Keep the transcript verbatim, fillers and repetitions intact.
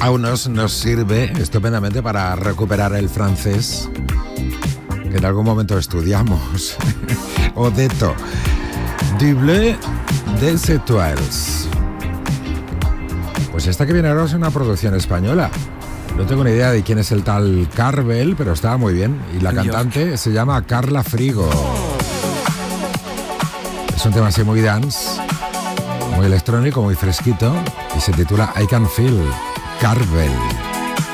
A unos nos sirve estupendamente para recuperar el francés que en algún momento estudiamos. Odeto. Du bleu des étoiles. Pues esta que viene ahora es una producción española. No tengo ni idea de quién es el tal Carvel, pero está muy bien. Y la cantante se llama Carla Frigo. Es un tema así muy dance, muy electrónico, muy fresquito, y se titula I Can Feel. Carvel.